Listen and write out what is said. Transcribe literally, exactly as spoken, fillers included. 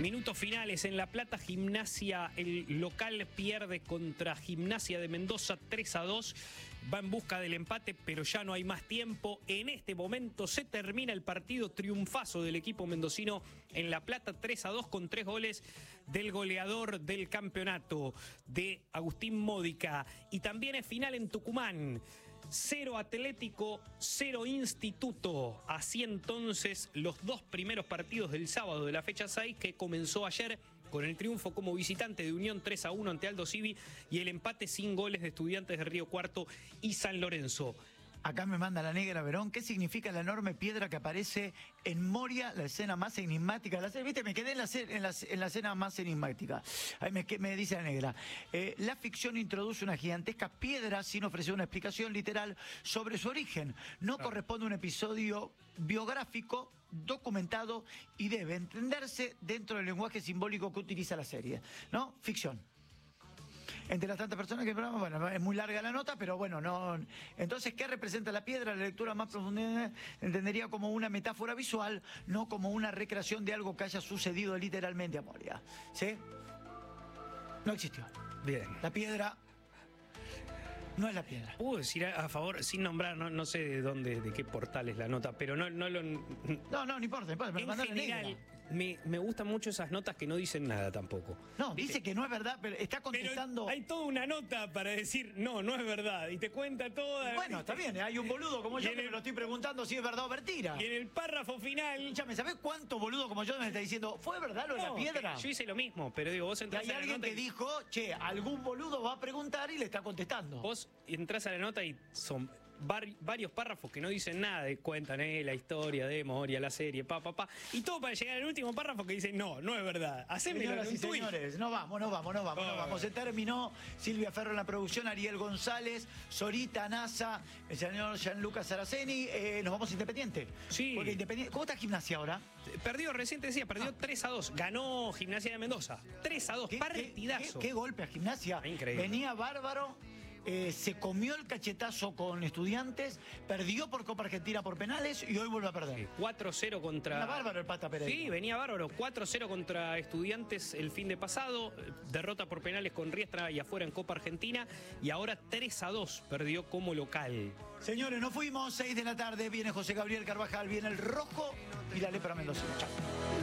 Minutos finales en La Plata. Gimnasia, el local, pierde contra Gimnasia de Mendoza tres a dos. Va en busca del empate, pero ya no hay más tiempo. En este momento se termina el partido. Triunfazo del equipo mendocino en La Plata, tres a dos, con tres goles del goleador del campeonato, de Agustín Módica. Y también es final en Tucumán. Cero Atlético, cero Instituto. Así entonces los dos primeros partidos del sábado de la fecha seis, que comenzó ayer con el triunfo como visitante de Unión tres a uno ante Aldo Civi y el empate sin goles de Estudiantes de Río Cuarto y San Lorenzo. Acá me manda la negra Verón. ¿Qué significa la enorme piedra que aparece en Moria, la escena más enigmática de la serie? Viste, me quedé en la, en la, en la escena más enigmática. Ahí me, me dice la negra. Eh, la ficción introduce una gigantesca piedra sin ofrecer una explicación literal sobre su origen. No claro. corresponde a un episodio biográfico, documentado y debe entenderse dentro del lenguaje simbólico que utiliza la serie. ¿No? Ficción. Entre las tantas personas que, bueno, es muy larga la nota, pero bueno, no. Entonces, ¿qué representa la piedra? La lectura más profunda entendería como una metáfora visual, no como una recreación de algo que haya sucedido literalmente a Moria. ¿Sí? No existió. Bien. La piedra no es la piedra. Puedo decir a favor, sin nombrar, no, no sé de dónde, de qué portal es la nota, pero no, no lo... No, no, no importa, no importa, me en general, me, me gustan mucho esas notas que no dicen nada tampoco. No, ¿viste? Dice que no es verdad, pero está contestando... Pero hay toda una nota para decir, no, no es verdad, y te cuenta toda... Bueno, está bien, hay un boludo como yo que el... me lo estoy preguntando si es verdad o mentira. Y en el párrafo final... Ya me sabés cuánto boludo como yo me está diciendo, ¿fue verdad lo de no, la piedra? Yo hice lo mismo, pero digo, vos entras y hay a la alguien nota que y... dijo, che, algún boludo va a preguntar y le está contestando. Vos entras a la nota y son var varios párrafos que no dicen nada, de cuentan eh, la historia de Moria, la serie, pa, pa, pa, y todo para llegar al último párrafo que dice, no, no es verdad. Hacémelo en un tuit. Señores, no vamos, no vamos, no vamos, oh. no vamos. Se terminó. Silvia Ferro en la producción, Ariel González, Sorita Nasa, el señor Gianluca Saraceni. Eh, nos vamos a Independiente. Sí. Porque Independiente. ¿Cómo está Gimnasia ahora? Perdió, recién te decía, perdió ah. tres a dos. Ganó Gimnasia de Mendoza. tres a dos, ¿Qué, partidazo. Qué, qué, qué golpe a Gimnasia. Increíble. Venía bárbaro. Eh, se comió el cachetazo con Estudiantes, perdió por Copa Argentina por penales y hoy vuelve a perder. Sí, cuatro cero contra... Venía bárbaro el Pata Pereira. Sí, venía bárbaro. cuatro cero contra Estudiantes el fin de pasado. Derrota por penales con Riestra y afuera en Copa Argentina. Y ahora tres a dos perdió como local. Señores, nos fuimos. seis de la tarde. Viene José Gabriel Carvajal, viene el Rojo y la Lepra Mendoza. Chao.